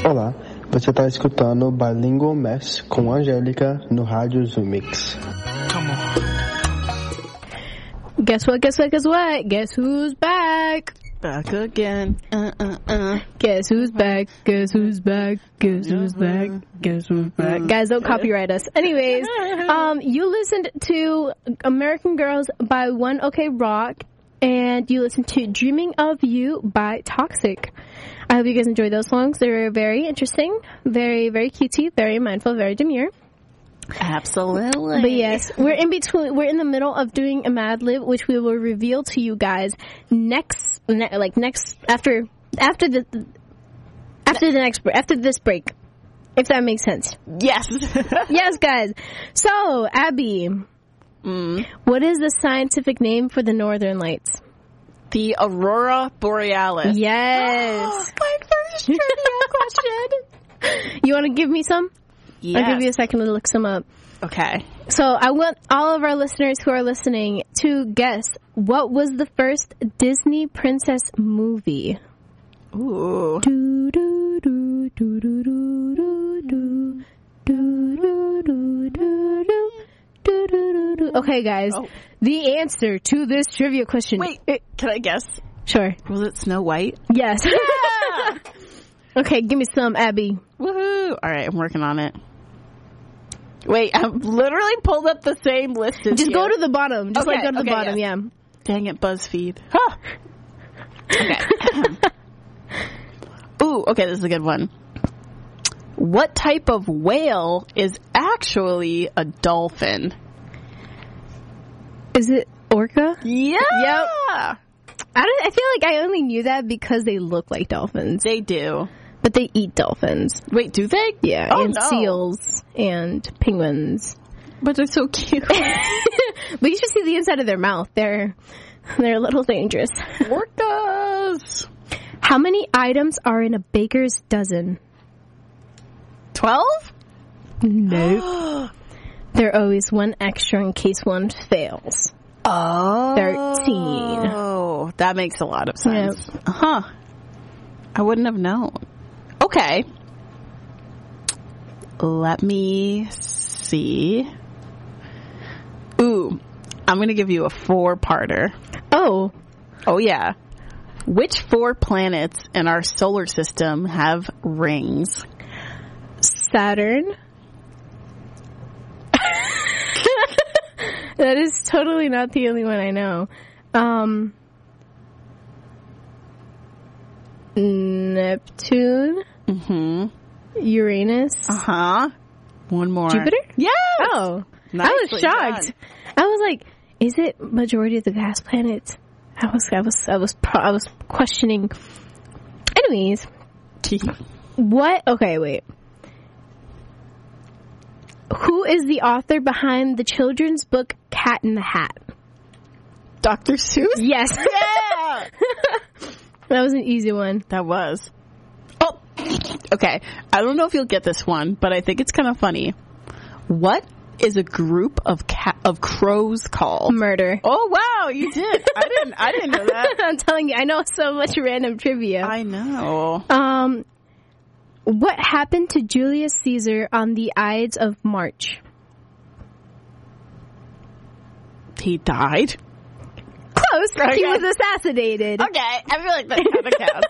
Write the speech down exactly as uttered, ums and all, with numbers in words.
Olá, você está escutando Bilingual Mess com Angélica no Rádio Zoomix. Come on. Guess what, guess what, guess what? Guess who's back? Back again. Uh, uh, uh. Guess who's back? Guess who's back? Guess who's back? Guess who's back? Guys, don't copyright us. Anyways, um, you listened to American Girls by One OK Rock, and you listened to Dreaming of You by Toxic. I hope you guys enjoyed those songs. They were very interesting, very, very cutesy, very mindful, very demure. Absolutely. But yes, we're in between. We're in the middle of doing a Mad Lib, which we will reveal to you guys next, ne- like next after after the after the next after this break, if that makes sense. Yes. Yes, guys. So, Abby, Mm. what is the scientific name for the Northern Lights? The Aurora Borealis. Yes. My first trivia question. You want to give me some? Yes. I'll give you a second to look some up. Okay. So I want all of our listeners who are listening to guess what was the first Disney princess movie. Ooh. Do, do, do, do, do, do, do, do, do, do, do, do, do, do, do. Okay, guys. Oh. The answer to this trivia question. Wait, can I guess? Sure. Was it Snow White? Yes. Yeah! Okay, give me some, Abby. Woohoo! All right, I'm working on it. Wait, I've literally pulled up the same list as Just you. go to the bottom. Just Okay, like go to the okay, bottom, yes. yeah. Dang it, BuzzFeed. Huh. Okay. Ooh, okay, this is a good one. What type of whale is actually a dolphin? Is it orca? Yeah. Yep. I don't. I feel like I only knew that because they look like dolphins, They do. but they eat dolphins. Wait, do they? Yeah, Oh, and no. seals and penguins. But they're so cute. But you should see the inside of their mouth. They're they're a little dangerous. Orcas. How many items are in a baker's dozen? Twelve? Nope. There are always one extra in case one fails. Oh. Thirteen. Oh, that makes a lot of sense. Yep. Huh. I wouldn't have known. Okay. Let me see. Ooh, I'm going to give you a four-parter. Oh, Oh, yeah. Which four planets in our solar system have rings? Saturn. That is totally not the only one I know. Um, Neptune, Mm-hmm. Uranus, Uh-huh. One more. Jupiter? Yes! Oh, I Nicely was shocked. done. I was like, is it majority of the gas planets? I was, I was, I was, pro- I was questioning. Anyways, what? Okay, wait. Who is the author behind the children's book Cat in the Hat? Doctor Seuss? Yes. Yeah! That was an easy one. That was. Oh, okay. I don't know if you'll get this one, but I think it's kind of funny. What is a group of cat of crows called? Murder. Oh wow, you did. I didn't. I didn't know that. I'm telling you, I know so much random trivia. I know. Um, what happened to Julius Caesar on the Ides of March? He died. Close. Okay. He was assassinated. Okay, I feel like that kind of counts.